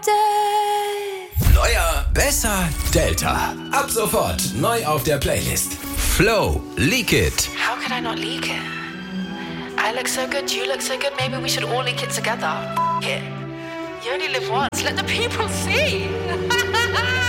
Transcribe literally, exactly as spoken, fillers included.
it. Neuer, besser, Delta. Ab sofort neu auf der Playlist. Flow, Leak It. How could I not leak it? I look so good, you look so good, maybe we should all leak it together. F- it. You only live once, let the people see.